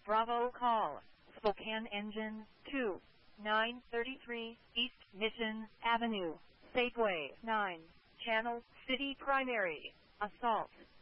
Bravo call, Spokane Engine 2, 933 East Mission Avenue, Safeway 9, Channel City Primary, Assault.